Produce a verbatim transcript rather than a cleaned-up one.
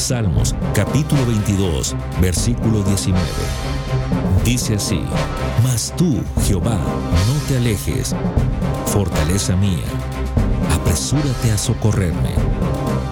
Salmos, capítulo veintidós, versículo diecinueve. Dice así: Mas tú, Jehová, no te alejes, fortaleza mía, apresúrate a socorrerme.